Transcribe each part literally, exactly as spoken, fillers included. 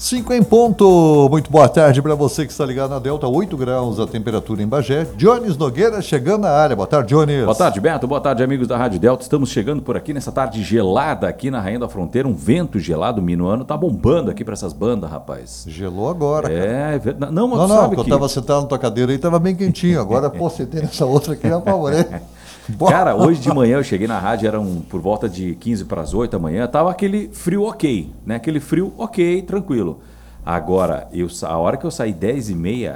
cinco em ponto, muito boa tarde para você que está ligado na Delta, oito graus a temperatura em Bagé. Jones Nogueira chegando na área, boa tarde, Jones. Boa tarde, Beto, boa tarde, amigos da Rádio Delta. Estamos chegando por aqui nessa tarde gelada aqui na Rainha da Fronteira, um vento gelado, o minuano tá bombando aqui para essas bandas, rapaz. Gelou agora, é, cara. É, não, mas não, tu não, sabe eu que... tava sentado na tua cadeira aí, tava bem quentinho, agora, pô, sentei nessa outra aqui, apavorei. Cara, hoje de manhã eu cheguei na rádio, eram por volta de quinze para as oito da manhã, tava aquele frio ok, né? Aquele frio ok, tranquilo. Agora, eu, a hora que eu saí dez e meia,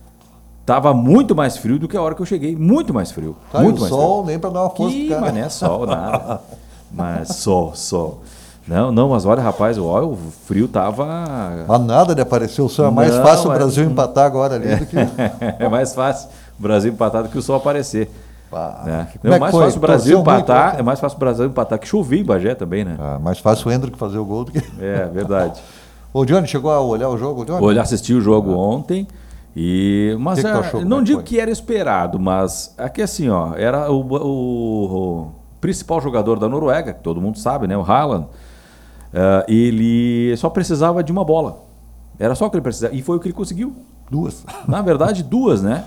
tava muito mais frio do que a hora que eu cheguei, muito mais frio. Tá, muito o mais sol, frio. nem para dar uma força Que, pro cara. mas não é sol, nada. Mas sol, sol. Não, não, mas olha, rapaz, olha, o frio tava... Mas nada de aparecer o sol, é mais Não, fácil o é- Brasil empatar agora ali do que... É mais fácil o Brasil empatar do que o sol aparecer. Pá, Né? como É é que mais foi? fácil o Brasil Torceu muito, empatar, né? é mais fácil o Brasil empatar que chover em Bagé também, né? Ah, mais fácil o Hendrick fazer o gol do que... É, verdade. Ô, Johnny, chegou a olhar o jogo, Johnny? Olha, assisti o jogo ontem e mas Que que tu é, achou? Como não é que digo foi? que era esperado, mas aqui assim, ó, era o, o- o principal jogador da Noruega, que todo mundo sabe, né, o Haaland. eh, ele só precisava de uma bola. Era só o que ele precisava e foi o que ele conseguiu. Duas. Na verdade, duas, né?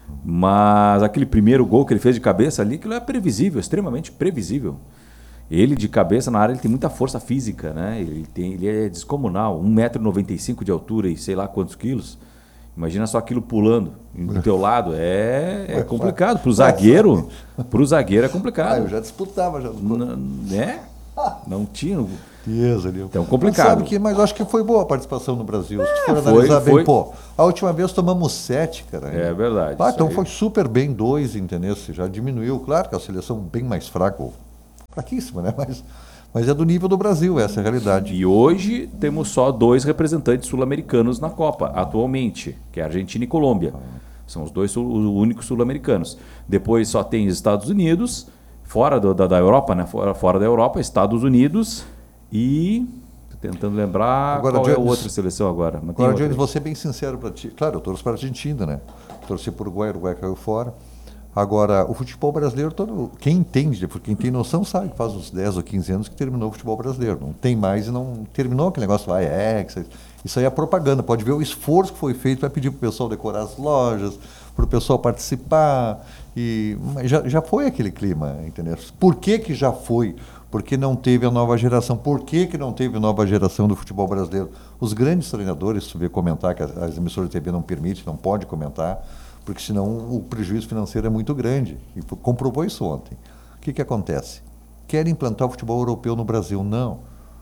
Mas aquele primeiro gol que ele fez de cabeça ali, aquilo é previsível, extremamente previsível. Ele de cabeça na área, ele tem muita força física, né? Ele, tem, ele é descomunal, um metro e noventa e cinco de altura e sei lá quantos quilos. Imagina só aquilo pulando do teu lado. É, é complicado. Para o zagueiro, pro zagueiro é Ah, complicado. eu já disputava, já. N- Né? Não tinha. Deus, ali. Então, complicado. Mas sabe que, mas eu acho que foi boa a participação no Brasil. Se for foi- analisar bem, foi. pô, a última vez tomamos sete, cara. É verdade. Ah, isso então aí. foi super bem dois, entendeu? Se já diminuiu. Claro que a seleção bem mais fraca, ou fraquíssima, né? Mas, mas é do nível do Brasil, essa é a realidade. E hoje temos só dois representantes sul-americanos na Copa, atualmente, que é a Argentina e Colômbia. São os dois sul- os únicos sul-americanos. Depois só tem os Estados Unidos, fora do- da, da Europa, né? Fora, fora da Europa, Estados Unidos e... Tô tentando lembrar Agora, qual é a Jones- outra seleção agora. Mas tem Agora, outra Jones, aí. vou ser bem sincero para ti. Claro, eu torço para a Argentina, né? Torci para o Uruguai, o Uruguai caiu fora. Agora, o futebol brasileiro, todo, quem entende, porque quem tem noção sabe que faz uns dez ou quinze anos que terminou o futebol brasileiro. Não tem mais e não terminou aquele negócio, vai, é, isso aí é propaganda. Pode ver o esforço que foi feito para pedir para o pessoal decorar as lojas, para o pessoal participar. E, mas já, já foi aquele clima, entendeu? Por que que já foi? Porque não teve a nova geração. Por que que não teve a nova geração do futebol brasileiro? Os grandes treinadores, se tu vê comentar, que as, as emissoras de T V não permitem, não pode comentar, porque senão o prejuízo financeiro é muito grande. E comprovou isso ontem. O que que acontece? Querem implantar o futebol europeu no Brasil? Não.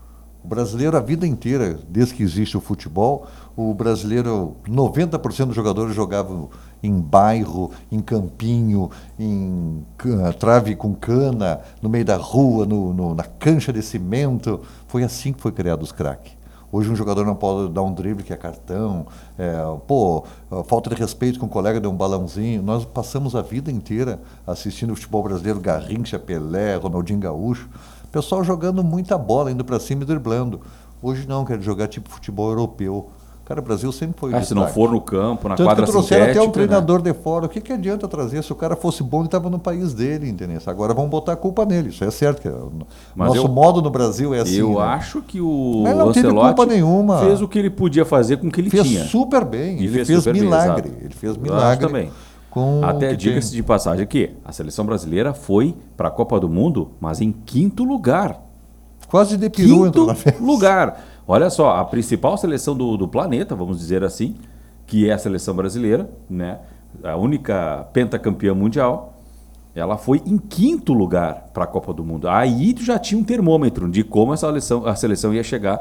O brasileiro, a vida inteira, desde que existe o futebol, o brasileiro, noventa por cento dos jogadores jogavam em bairro, em campinho, em ca- trave com cana, no meio da rua, no, no- na cancha de cimento. Foi assim que foi criado os craques. Hoje um jogador não pode dar um drible que é cartão, é, pô, falta de respeito com o colega deu um balãozinho. Nós passamos a vida inteira assistindo o futebol brasileiro, Garrincha, Pelé, Ronaldinho Gaúcho. Pessoal jogando muita bola, indo para cima e driblando. Hoje não, quer jogar tipo futebol europeu. Cara, o Brasil sempre foi o Ah, se não destaque. for no campo, na Tanto quadra que trouxeram sintética... até um né? treinador de fora. O que, que adianta trazer? Se o cara fosse bom, ele estava no país dele, entendeu? Agora vão botar a culpa nele. Isso é certo. Que o Mas nosso eu- modo no Brasil é assim. Eu né? acho que o Mas não teve Ancelotti culpa nenhuma. fez o que ele podia fazer com o que ele Fez tinha. super bem. E Ele fez fez, super bem, milagre. exato. Ele fez Eu milagre. acho também. Com o Até que diga-se tem. de passagem aqui, a seleção brasileira foi para a Copa do Mundo, mas em quinto lugar. Quase de peru Quinto entrou na festa. lugar. Olha só, a principal seleção do, do planeta, vamos dizer assim, que é a seleção brasileira, né? A única pentacampeã mundial, ela foi em quinto lugar para a Copa do Mundo. Aí tu já tinha um termômetro de como essa seleção, a seleção ia chegar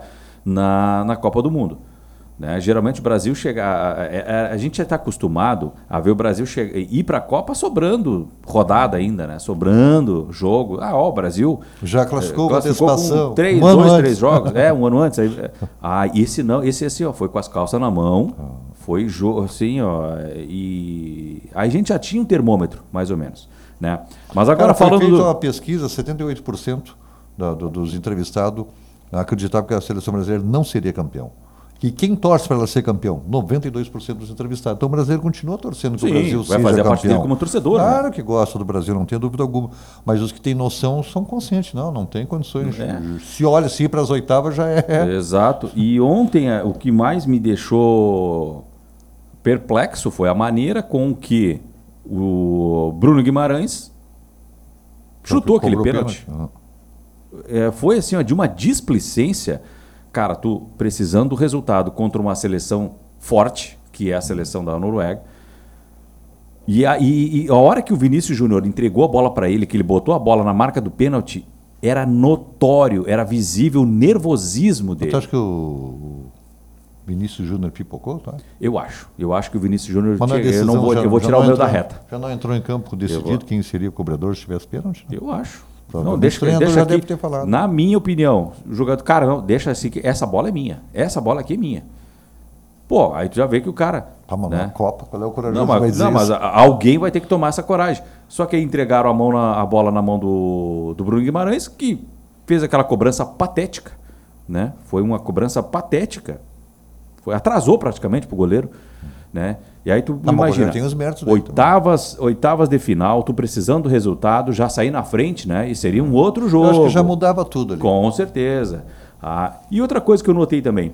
na, na Copa do Mundo. Né? Geralmente o Brasil chega. A, a, a gente já está acostumado a ver o Brasil chega, ir para a Copa sobrando rodada ainda, né? Sobrando jogo. Ah, ó, o Brasil Já classificou eh, com antecipação. com três, Um ano dois, antes. três jogos. É, um ano antes. Aí, ah, esse não, esse assim, ó, foi com as calças na mão. Foi jogo assim, ó. E aí a gente já tinha um termômetro, mais ou menos. Né? Mas agora Cara, foi falando. feita do- uma pesquisa, setenta e oito por cento da, do, dos entrevistados acreditavam que a seleção brasileira não seria campeão. E quem torce para ela ser campeão? noventa e dois por cento dos entrevistados. Então o brasileiro continua torcendo que Sim, o Brasil vai seja fazer a parte campeão. dele como torcedor. Claro né? que gosta do Brasil, não tenho dúvida alguma. Mas os que têm noção são conscientes. Não, não tem condições. É. Se olha assim para as oitavas já é. Exato. E ontem o que mais me deixou perplexo foi a maneira com que o Bruno Guimarães chutou aquele pênalti. pênalti. É, foi assim, ó, de uma displicência. Cara, tu precisando do resultado contra uma seleção forte, que é a seleção da Noruega. E a, e, e a hora que o Vinícius Júnior entregou a bola para ele, que ele botou a bola na marca do pênalti, era notório, era visível o nervosismo dele. Você acha que o Vinícius Júnior pipocou? Tá? Eu acho. Eu acho que o Vinícius Júnior... Mas na tinha- eu, decisão não vou, já- eu vou já tirar o não meu entrou- da reta. Já não entrou em campo decidido vou- quem seria o cobrador se tivesse pênalti? Eu acho. Provavelmente Não, deixa, o treinador deixa já aqui, deve ter falado. Na minha opinião, o jogador, cara, não, deixa assim, que essa bola é minha. Essa bola aqui é minha. Pô, aí tu já vê que o cara... Tá, mano, né? na Copa, qual é o corajoso Não, que vai mas, dizer não, mas isso? a- alguém vai ter que tomar essa coragem. Só que aí entregaram a, mão na, a bola na mão do, do Bruno Guimarães, que fez aquela cobrança patética. Né? Foi uma cobrança patética. Foi, atrasou praticamente pro goleiro. Né? E aí tu Não, mas o imagina, goleiro tem os méritos dele oitavas, oitavas de final, tu precisando do resultado, já sair na frente, né? E seria um outro jogo. Eu acho que já mudava tudo ali. Com certeza. Ah, e outra coisa que eu notei também,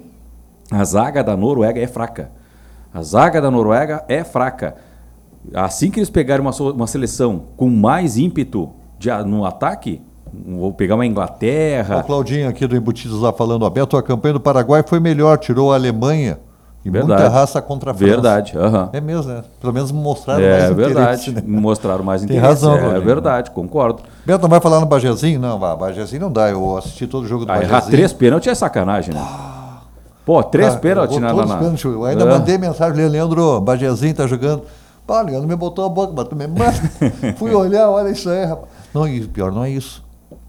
a zaga da Noruega é fraca. A zaga da Noruega é fraca. Assim que eles pegarem uma, so- uma seleção com mais ímpeto de, a- no ataque, vou pegar uma Inglaterra... O Claudinho aqui do Embutidos lá falando, ó, Beto, a campanha do Paraguai foi melhor, tirou a Alemanha e Verdade. muita raça contra a França. Verdade, aham. É mesmo, né? Pelo menos mostraram É mais verdade, interesse, né? mostraram mais Tem interesse. razão, é Claudinho. verdade, concordo. Beto, não vai falar no Bajezinho? Não, vá, Bajezinho não dá, eu assisti todo o jogo do Ah, Bajezinho. errar três pênaltis é sacanagem, né? Pô, três Ah, pênaltis errou na... todos na, os na... pênaltis. Eu ainda É. mandei mensagem, Leandro, Bajezinho tá jogando. Pá, Leandro me botou a boca, bateu me fui olhar, olha isso aí, rapaz. Não, e pior não é isso.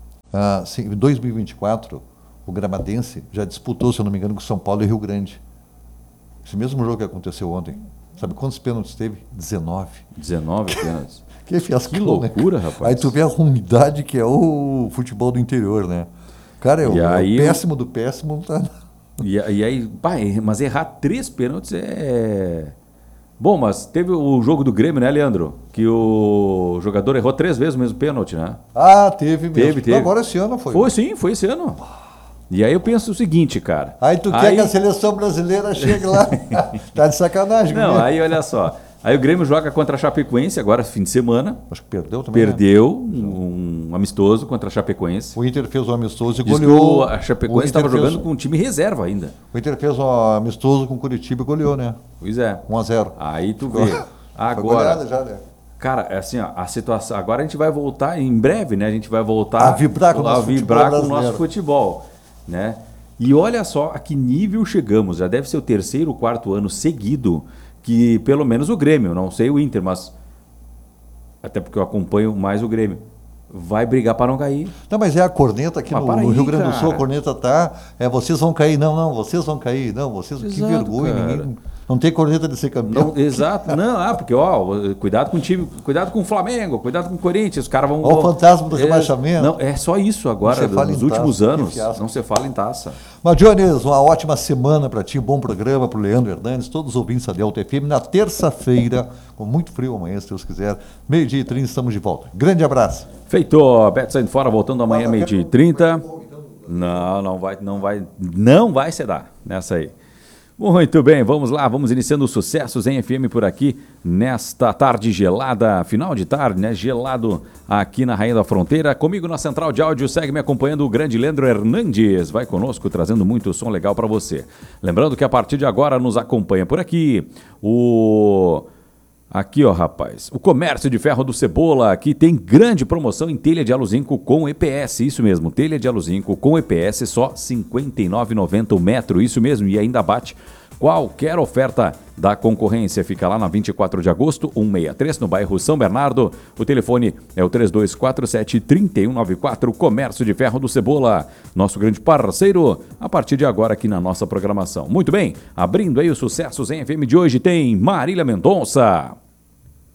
Ah, sim, em dois mil e vinte e quatro, o Gramadense já disputou, se eu não me engano, com São Paulo e Rio Grande. Esse mesmo jogo que aconteceu ontem. Sabe quantos pênaltis teve? dezenove. dezenove pênaltis. Que fiasco, Que loucura, né? rapaz. Aí tu vê a ruindade que é o futebol do interior, né? Cara, é o, E é o aí- péssimo do péssimo. Não tá... E, e aí, pá, er- mas errar três pênaltis é... Bom, mas teve o jogo do Grêmio, né, Leandro? Que o jogador errou três vezes o mesmo pênalti, né? Ah, teve mesmo. Teve, teve. Agora esse ano foi. Foi sim, foi esse ano. E aí eu penso o seguinte, cara. Aí tu quer que a seleção brasileira chegue lá. Tá de sacanagem Não, comigo. aí olha só. Aí o Grêmio joga contra a Chapecoense, agora fim de semana. Acho que perdeu também, né? Perdeu um, um amistoso contra a Chapecoense. O Inter fez um amistoso e Diz que goleou. o- a Chapecoense O Inter estava fez- jogando com um time reserva ainda. O Inter fez um amistoso com o Curitiba e goleou, né? Pois é. um a zero. Aí tu vê. Foi Agora, goleada já, né? cara, é assim, ó, a situação. Agora a gente vai voltar em breve, né? A gente vai voltar A vibrar com o a nosso vibrar futebol com o nosso brasileiro. futebol, né? E olha só a que nível chegamos. Já deve ser o terceiro, quarto ano seguido que pelo menos o Grêmio, não sei o Inter, mas até porque eu acompanho mais o Grêmio, vai brigar para não cair. Não, mas é a corneta aqui Mas no, para no aí, Rio Grande do Sul, cara. a corneta tá. É, vocês vão cair. Não, não, vocês vão cair. Não, vocês. que Exato, vergonha. cara. Ninguém, não tem corneta de ser campeão. Não, exato, não, ah, porque ó, cuidado com o time, cuidado com o Flamengo, cuidado com o Corinthians, os caras vão. Ó o vão- fantasma do é, rebaixamento. Não, é só isso agora, Não se fala nos em últimos taça, que anos, fiasco. não se fala em taça. Mas, Jones, uma ótima semana para ti, um bom programa para o Leandro Hernandes, todos os ouvintes da Delta F M. Na terça-feira, com muito frio amanhã, se Deus quiser, meio-dia e trinta, estamos de volta. Grande abraço. Feito, Beto saindo fora, voltando amanhã, Mas, meio-dia e trinta. Não, não vai, não vai, não vai se dar nessa aí. Muito bem, vamos lá, vamos iniciando os sucessos em F M por aqui, nesta tarde gelada, final de tarde, né? Gelado aqui na Rainha da Fronteira. Comigo na central de áudio, segue me acompanhando o grande Leandro Hernandes. Vai conosco, trazendo muito som legal para você. Lembrando que a partir de agora nos acompanha por aqui o... Aqui, ó, rapaz, o Comércio de Ferro do Cebola, aqui tem grande promoção em telha de aluzinco com E P S, isso mesmo, telha de aluzinco com E P S, só cinquenta e nove reais e noventa centavos o metro, isso mesmo, e ainda bate qualquer oferta da concorrência. Fica lá na vinte e quatro de agosto, cento e sessenta e três, no bairro São Bernardo. O telefone é o três dois quatro sete, três um nove quatro, Comércio de Ferro do Cebola, nosso grande parceiro, a partir de agora aqui na nossa programação. Muito bem, abrindo aí os sucessos em F M de hoje, tem Marília Mendonça.